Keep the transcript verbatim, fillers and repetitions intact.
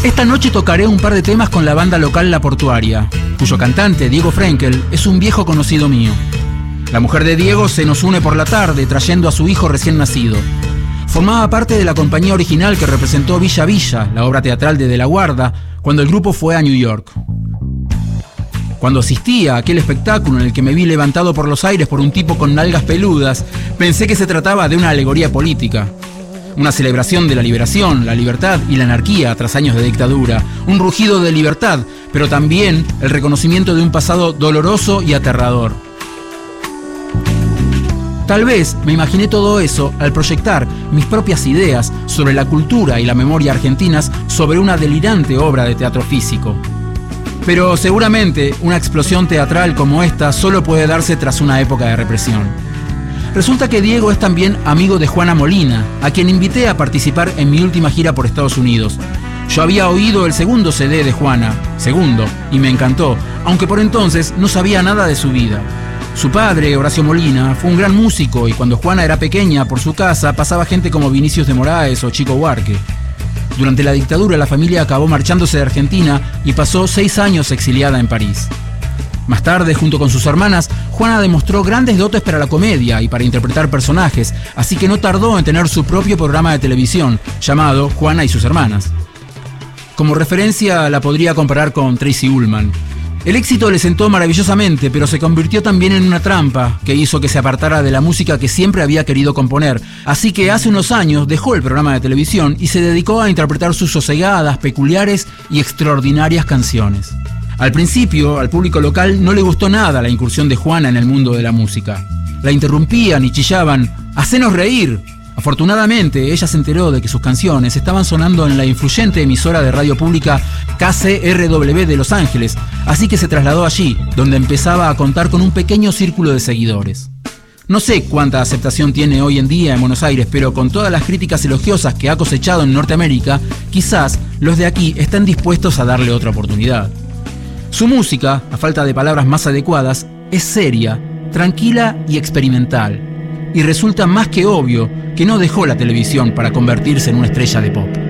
Esta noche tocaré un par de temas con la banda local La Portuaria, cuyo cantante, Diego Frenkel, es un viejo conocido mío. La mujer de Diego se nos une por la tarde, trayendo a su hijo recién nacido. Formaba parte de la compañía original que representó Villa Villa, la obra teatral de De la Guarda, cuando el grupo fue a New York. Cuando asistí a aquel espectáculo en el que me vi levantado por los aires por un tipo con nalgas peludas, pensé que se trataba de una alegoría política. Una celebración de la liberación, la libertad y la anarquía tras años de dictadura. Un rugido de libertad, pero también el reconocimiento de un pasado doloroso y aterrador. Tal vez me imaginé todo eso al proyectar mis propias ideas sobre la cultura y la memoria argentinas sobre una delirante obra de teatro físico. Pero seguramente una explosión teatral como esta solo puede darse tras una época de represión. Resulta que Diego es también amigo de Juana Molina, a quien invité a participar en mi última gira por Estados Unidos. Yo había oído el segundo C D de Juana, segundo, y me encantó, aunque por entonces no sabía nada de su vida. Su padre, Horacio Molina, fue un gran músico y cuando Juana era pequeña, por su casa pasaba gente como Vinicius de Moraes o Chico Buarque. Durante la dictadura la familia acabó marchándose de Argentina y pasó seis años exiliada en París. Más tarde, junto con sus hermanas, Juana demostró grandes dotes para la comedia y para interpretar personajes, así que no tardó en tener su propio programa de televisión, llamado Juana y sus hermanas. Como referencia la podría comparar con Tracy Ullman. El éxito le sentó maravillosamente, pero se convirtió también en una trampa que hizo que se apartara de la música que siempre había querido componer. Así que hace unos años dejó el programa de televisión y se dedicó a interpretar sus sosegadas, peculiares y extraordinarias canciones. Al principio, al público local no le gustó nada la incursión de Juana en el mundo de la música. La interrumpían y chillaban: ¡hacenos reír! Afortunadamente, ella se enteró de que sus canciones estaban sonando en la influyente emisora de radio pública K C R W de Los Ángeles, así que se trasladó allí, donde empezaba a contar con un pequeño círculo de seguidores. No sé cuánta aceptación tiene hoy en día en Buenos Aires, pero con todas las críticas elogiosas que ha cosechado en Norteamérica, quizás los de aquí estén dispuestos a darle otra oportunidad. Su música, a falta de palabras más adecuadas, es seria, tranquila y experimental. Y resulta más que obvio que no dejó la televisión para convertirse en una estrella de pop.